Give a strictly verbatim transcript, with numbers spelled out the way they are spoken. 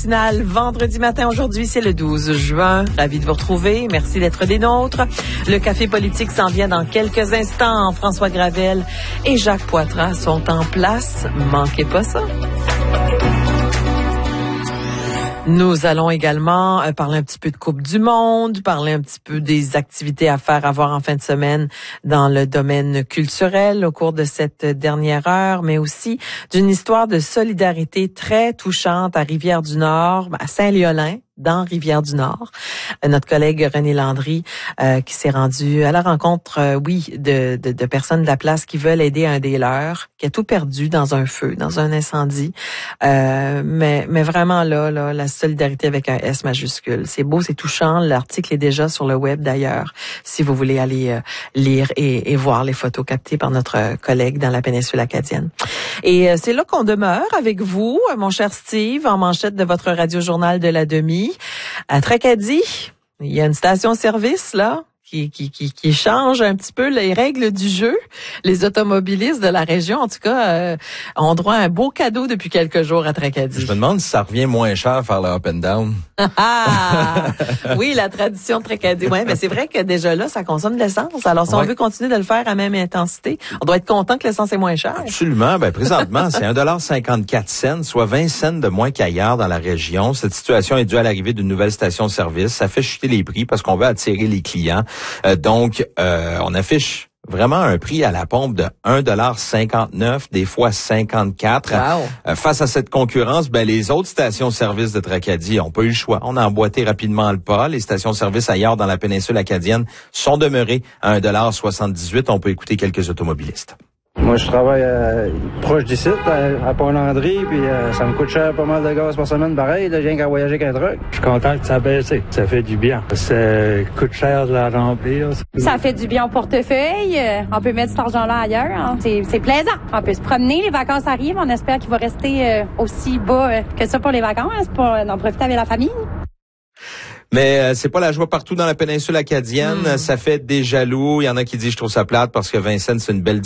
matinale vendredi matin. Aujourd'hui, c'est le douze juin. Ravi de vous retrouver. Merci d'être des nôtres. Le café politique s'en vient dans quelques instants. François Gravel et Jacques Poitras sont en place. Manquez pas ça. Nous allons également euh, parler un petit peu de Coupe du Monde, parler un petit peu des activités à faire, à voir en fin de semaine dans le domaine culturel au cours de cette dernière heure, mais aussi d'une histoire de solidarité très touchante à Rivière-du-Nord, à Saint-Léolin, dans Rivière-du-Nord. Euh, notre collègue René Landry euh, qui s'est rendu à la rencontre, euh, oui, de, de, de personnes de la place qui veulent aider un des leurs, qui a tout perdu dans un feu, dans un incendie. Euh, mais, mais vraiment là, là, la solidarité avec un S majuscule. C'est beau, c'est touchant. L'article est déjà sur le web d'ailleurs, si vous voulez aller euh, lire et, et voir les photos captées par notre collègue dans la péninsule acadienne. Et euh, c'est là qu'on demeure avec vous, mon cher Steve, en manchette de votre radio-journal de la demi. À Tracadie, il y a une station-service là qui, qui qui qui change un petit peu les règles du jeu. Les automobilistes de la région, en tout cas, euh, ont droit à un beau cadeau depuis quelques jours à Tracadie. Je me demande si ça revient moins cher faire le up and down. Ah, oui, la tradition de Tracadie. Ouais, mais c'est vrai que déjà là, ça consomme de l'essence. Alors, si ouais. on veut continuer de le faire à même intensité, on doit être content que l'essence est moins chère. Absolument. Ben, présentement, c'est un dollar cinquante-quatre cents, soit vingt cents de moins qu'ailleurs dans la région. Cette situation est due à l'arrivée d'une nouvelle station-service. Ça fait chuter les prix parce qu'on veut attirer les clients. Euh, donc, euh, on affiche vraiment un prix à la pompe de un dollar cinquante-neuf, des fois cinquante-quatre. Wow. Euh, face à cette concurrence, ben les autres stations-service de Tracadie n'ont pas eu le choix. On a emboîté rapidement le pas. Les stations-service ailleurs dans la péninsule acadienne sont demeurées à un dollar soixante-dix-huit. On peut écouter quelques automobilistes. Moi, je travaille euh, proche d'ici, à, à Pont-Landry, puis euh, ça me coûte cher pas mal de gaz par semaine, pareil, là, je viens qu'à voyager avec un truck. Je suis content que ça a baissé. Ça fait du bien. Ça coûte cher de la remplir. Ça fait du bien au portefeuille. On peut mettre cet argent-là ailleurs. Hein. C'est, c'est plaisant. On peut se promener. Les vacances arrivent. On espère qu'il va rester euh, aussi bas euh, que ça pour les vacances, pour euh, en profiter avec la famille. Mais euh, c'est pas la joie partout dans la péninsule acadienne. Mmh. Ça fait des jaloux. Il y en a qui disent je trouve ça plate parce que Vincennes, c'est une belle